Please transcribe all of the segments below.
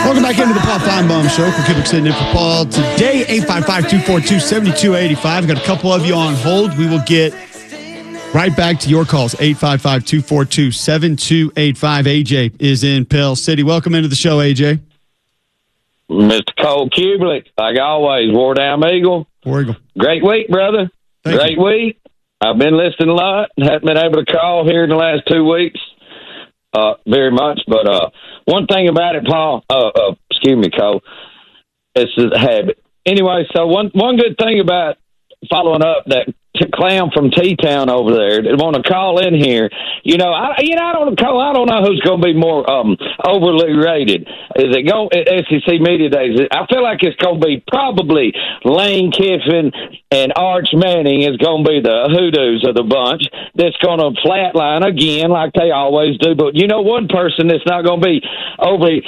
Welcome back into the Paul Feinbaum Show. For Kibble sitting in for Paul today. 855-242-7285. Got a couple of you on hold. We will get right back to your calls. 855-242-7285. AJ is in Pell City. Welcome into the show, AJ. Mr. Cole Kublik, like always, War Down Eagle. War Eagle. Great week, brother. Great week. I've been listening a lot. Haven't been able to call here in the last 2 weeks very much. But one thing about it, Paul, excuse me, Cole, it's a habit. Anyway, so one good thing about following up that clown from T-Town over there that want to call in here, I don't know who's going to be more overly rated. Is it going at SEC Media Days? I feel like it's going to be probably Lane Kiffin and Arch Manning is going to be the hoodoos of the bunch. That's going to flatline again like they always do. But one person that's not going to be overly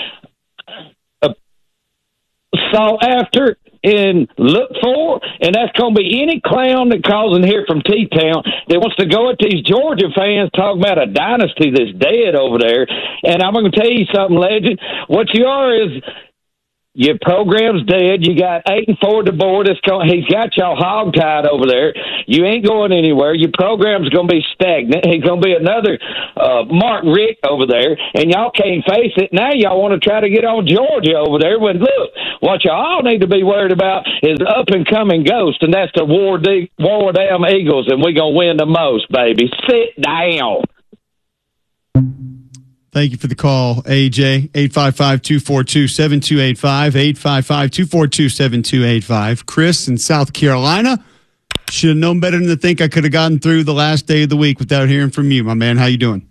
sought after and look for, and that's going to be any clown that calls in here from T-Town that wants to go at these Georgia fans talking about a dynasty that's dead over there. And I'm going to tell you something, Legend. What you are is your program's dead. You got 8-4 to board. He's got y'all hogtied over there. You ain't going anywhere. Your program's going to be stagnant. He's going to be another Mark Richt over there, and y'all can't face it. Now y'all want to try to get on Georgia over there. When look, what y'all need to be worried about is the up-and-coming ghost, and that's the War Damn Eagles, and we're going to win the most, baby. Sit down. Thank you for the call, AJ. 855-242-7285. 855-242-7285. Chris in South Carolina. Should have known better than to think I could have gotten through the last day of the week without hearing from you, my man. How you doing?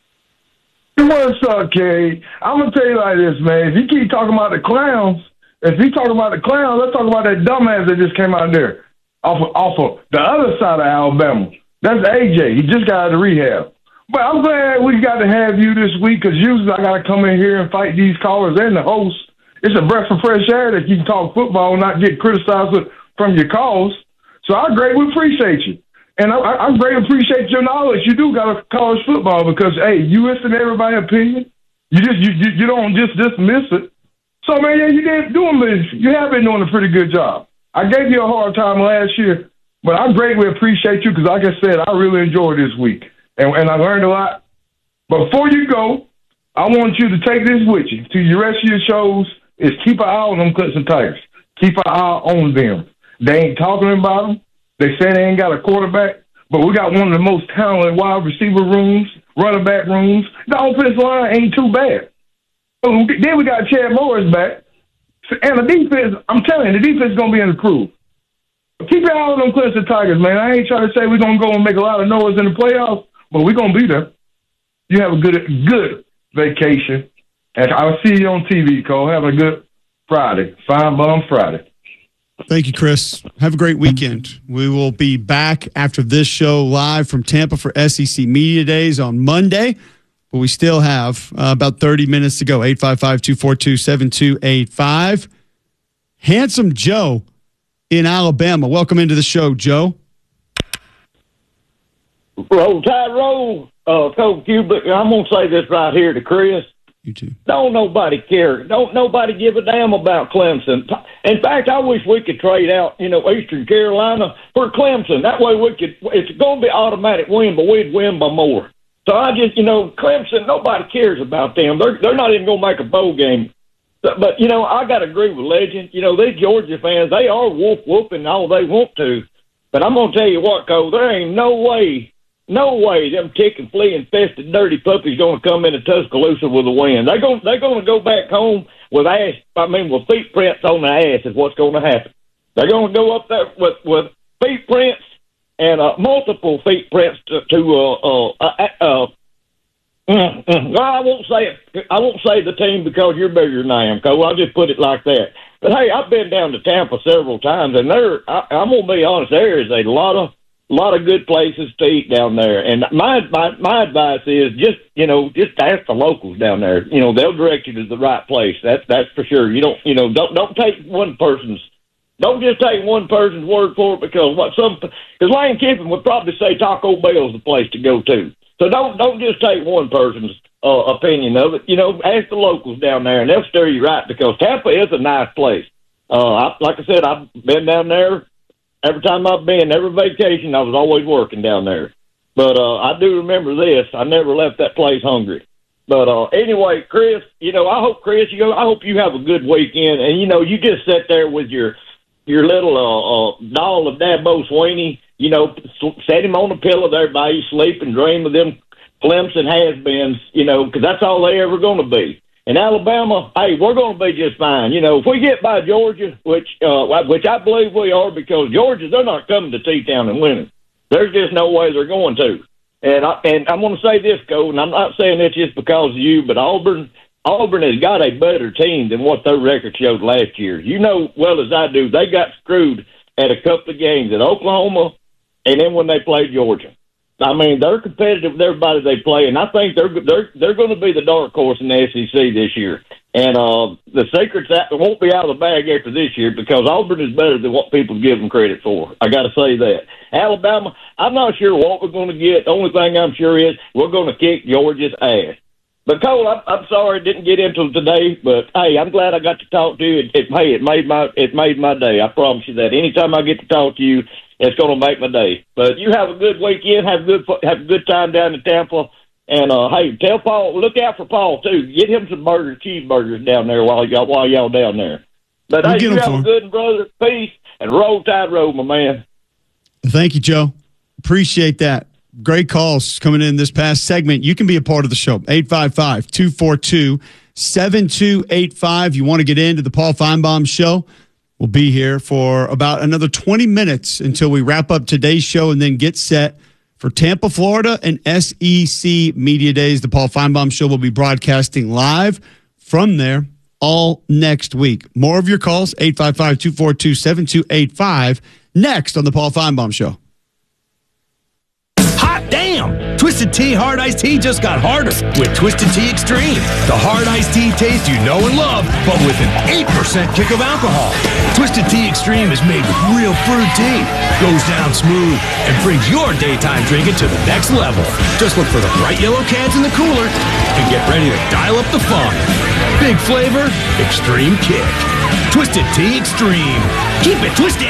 What's up, Kay? I'm going to tell you like this, man. If you keep talking about the clowns, let's talk about that dumbass that just came out there off of the other side of Alabama. That's AJ. He just got out of rehab. But I'm glad we got to have you this week because usually I got to come in here and fight these callers and the host. It's a breath of fresh air that you can talk football and not get criticized from your calls. So I greatly appreciate you. And I greatly appreciate your knowledge. You do got to college football because, hey, you listen to everybody's opinion. You don't just dismiss it. So, man, yeah, you have been doing a pretty good job. I gave you a hard time last year, but I greatly appreciate you because, like I said, I really enjoyed this week. And I learned a lot. But before you go, I want you to take this with you to your rest of your shows is keep an eye on them Clemson Tigers. Keep an eye on them. They ain't talking about them. They say they ain't got a quarterback, but we got one of the most talented wide receiver rooms, running back rooms. The offensive line ain't too bad. Then we got Chad Morris back. And the defense, I'm telling you, the defense is going to be improved. Keep your eye on them Clemson Tigers, man. I ain't trying to say we're going to go and make a lot of noise in the playoffs, but we're going to be there. You have a good vacation. And I'll see you on TV, Cole. Have a good Friday. Feinbaum Friday. Thank you, Chris. Have a great weekend. We will be back after this show live from Tampa for SEC Media Days on Monday, but we still have about 30 minutes to go. 855-242-7285. Handsome Joe in Alabama. Welcome into the show, Joe. Roll Tide, roll. Coach Kublik, I'm going to say this right here to Chris. You too. Don't nobody care. Don't nobody give a damn about Clemson. In fact, I wish we could trade out, Eastern Carolina for Clemson. That way it's going to be automatic win, but we'd win by more. So I just, Clemson, nobody cares about them. They're not even going to make a bowl game. But, I got to agree with Legend. These Georgia fans, they are whooping all they want to. But I'm going to tell you what, Cole, there ain't no way them tick and flea infested dirty puppies going to come into Tuscaloosa with a win. They're going to go back home with with feet prints on their ass is what's going to happen. They're going to go up there with feet prints and multiple feet prints I won't say the team because you're bigger than I am, Cole. I'll just put it like that. But hey, I've been down to Tampa several times, and I'm going to be honest, there is a lot of good places to eat down there. And my advice is just ask the locals down there. They'll direct you to the right place. That's for sure. You don't take don't just take one person's word for it because Lane Kiffin would probably say Taco Bell's the place to go to. So don't just take one person's opinion of it. Ask the locals down there, and they'll steer you right, because Tampa is a nice place. Like I said, I've been down there. Every time I've been, every vacation, I was always working down there. But I do remember this. I never left that place hungry. But anyway, Chris, I hope you have a good weekend. And, you just sit there with your little doll of Dabo Swinney, set him on the pillow there by you, sleep and dream of them Clemson has-beens, because that's all they ever going to be. In Alabama, hey, we're going to be just fine. If we get by Georgia, which I believe we are, because Georgia, they're not coming to T-Town and winning. There's just no way they're going to. And I'm going to say this, Cole, and I'm not saying it's just because of you, but Auburn has got a better team than what their record showed last year. You know well as I do, they got screwed at a couple of games at Oklahoma and then when they played Georgia. I mean, they're competitive with everybody they play, and I think they're going to be the dark horse in the SEC this year. And the secrets won't be out of the bag after this year, because Auburn is better than what people give them credit for. I got to say that. Alabama, I'm not sure what we're going to get. The only thing I'm sure is we're going to kick Georgia's ass. But Cole, I'm sorry I didn't get into it today, but hey, I'm glad I got to talk to you. It made my day. I promise you that. Anytime I get to talk to you, it's going to make my day. But you have a good weekend. Have a good time down in Tampa. And hey, tell Paul, look out for Paul too. Get him some cheeseburgers down there while y'all down there. But hey, you have a good brother. Peace and roll tide, roll, my man. Thank you, Joe. Appreciate that. Great calls coming in this past segment. You can be a part of the show. 855-242-7285. You want to get into the Paul Feinbaum Show? We'll be here for about another 20 minutes until we wrap up today's show and then get set for Tampa, Florida and SEC Media Days. The Paul Feinbaum Show will be broadcasting live from there all next week. More of your calls, 855-242-7285, next on the Paul Feinbaum Show. Hot damn! Twisted Tea Hard Iced Tea just got harder with Twisted Tea Extreme. The hard iced tea taste you know and love, but with an 8% kick of alcohol. Twisted Tea Extreme is made with real fruit tea, goes down smooth, and brings your daytime drinking to the next level. Just look for the bright yellow cans in the cooler and get ready to dial up the fun. Big flavor, extreme kick. Twisted Tea Extreme. Keep it twisted!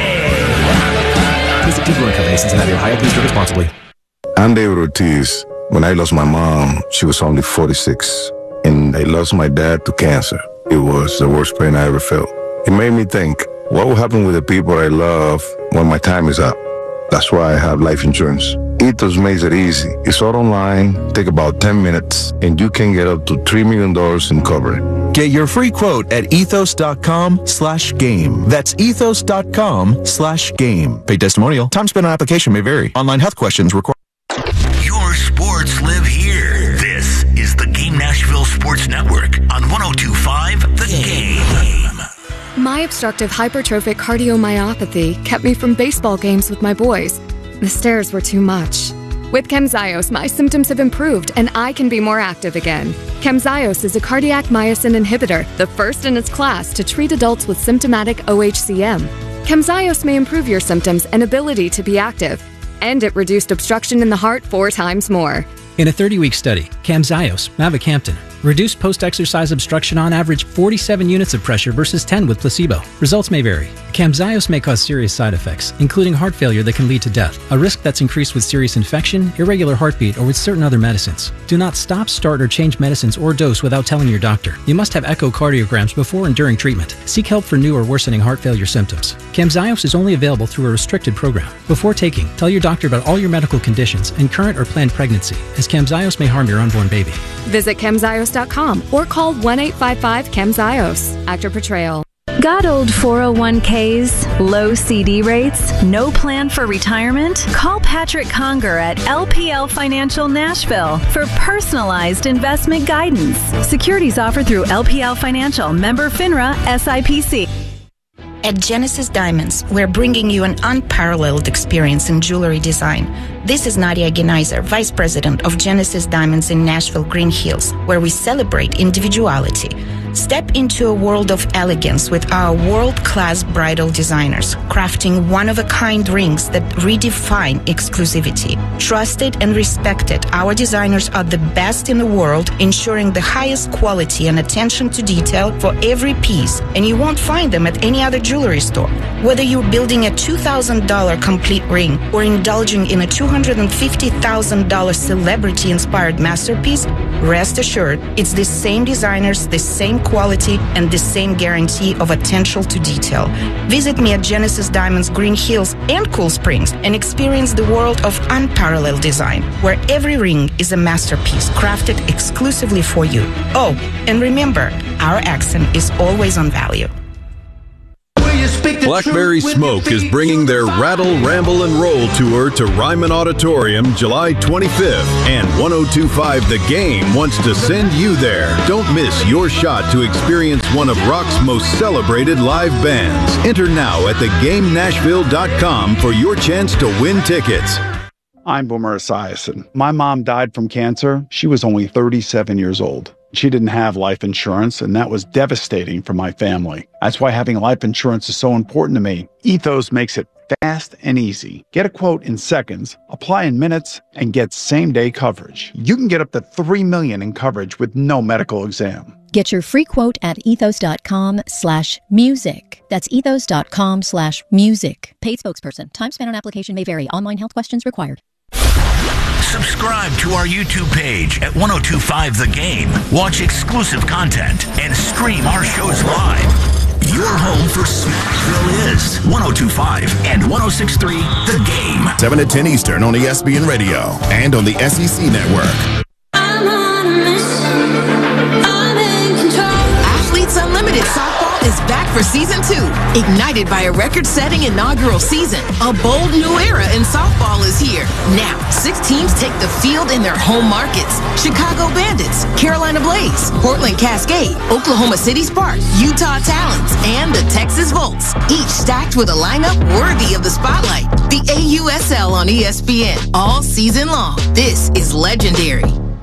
Visit Tea Brewing Company, Cincinnati, Ohio. Please drink responsibly. I'm David Ortiz. When I lost my mom, she was only 46. And I lost my dad to cancer. It was the worst pain I ever felt. It made me think, what will happen with the people I love when my time is up? That's why I have life insurance. Ethos makes it easy. It's all online, take about 10 minutes, and you can get up to $3 million in coverage. Get your free quote at ethos.com/game. That's ethos.com/game. Paid testimonial. Time spent on application may vary. Online health questions require. Your sports live here. This is the Game Nashville Sports Network on 102.5 The Game. My obstructive hypertrophic cardiomyopathy kept me from baseball games with my boys. The stairs were too much. With Camzyos, my symptoms have improved and I can be more active again. Camzyos is a cardiac myosin inhibitor, the first in its class to treat adults with symptomatic OHCM. Camzyos may improve your symptoms and ability to be active. And it reduced obstruction in the heart 4 times more. In a 30-week study, Camzyos, mavacamten, reduced post-exercise obstruction on average 47 units of pressure versus 10 with placebo. Results may vary. Camzyos may cause serious side effects, including heart failure that can lead to death, a risk that's increased with serious infection, irregular heartbeat, or with certain other medicines. Do not stop, start, or change medicines or dose without telling your doctor. You must have echocardiograms before and during treatment. Seek help for new or worsening heart failure symptoms. Camzyos is only available through a restricted program. Before taking, tell your doctor about all your medical conditions and current or planned pregnancy, as Camzyos may harm your unborn baby. Visit Camzyos.com or call 1-855-CAMZYOS. Actor Portrayal. Got old 401ks, low CD rates, no plan for retirement? Call Patrick Conger at LPL Financial Nashville for personalized investment guidance. Securities offered through LPL Financial, member FINRA, SIPC. At Genesis Diamonds, we're bringing you an unparalleled experience in jewelry design. This is Nadia Genaiser, Vice President of Genesis Diamonds in Nashville, Green Hills, where we celebrate individuality. Step into a world of elegance with our world-class bridal designers, crafting one-of-a-kind rings that redefine exclusivity. Trusted and respected, our designers are the best in the world, ensuring the highest quality and attention to detail for every piece, and you won't find them at any other jewelry store. Whether you're building a $2,000 complete ring or indulging in a $250,000 celebrity-inspired masterpiece, rest assured, it's the same designers, the same quality, and the same guarantee of attention to detail. Visit me at Genesis Diamonds Green Hills and Cool Springs and experience the world of unparalleled design, where every ring is a masterpiece crafted exclusively for you. Oh, and remember, our accent is always on value. Blackberry Smoke is bringing their Rattle, Ramble, and Roll tour to Ryman Auditorium July 25th, and 102.5 The Game wants to send you there. Don't miss your shot to experience one of rock's most celebrated live bands. Enter now at thegamenashville.com for your chance to win tickets. I'm Boomer Esiason. My mom died from cancer. She was only 37 years old. She didn't have life insurance, and that was devastating for my family. That's why having life insurance is so important to me. Ethos makes it fast and easy. Get a quote in seconds, apply in minutes, and get same-day coverage. You can get up to $3 million in coverage with no medical exam. Get your free quote at ethos.com/music. That's ethos.com/music. Paid spokesperson. Time spent on application may vary. Online health questions required. Subscribe to our YouTube page at 102.5 The Game. Watch exclusive content and stream our shows live. Your home for Smashville is 102.5 and 106.3 The Game. 7 to 10 Eastern on ESPN Radio and on the SEC Network. Athletes Unlimited Softball is back for Season 2. Ignited by a record-setting inaugural season, a bold new era in softball is here. Now, 6 teams take the field in their home markets. Chicago Bandits, Carolina Blaze, Portland Cascade, Oklahoma City Sparks, Utah Talons, and the Texas Volts. Each stacked with a lineup worthy of the spotlight. The AUSL on ESPN all season long. This is legendary.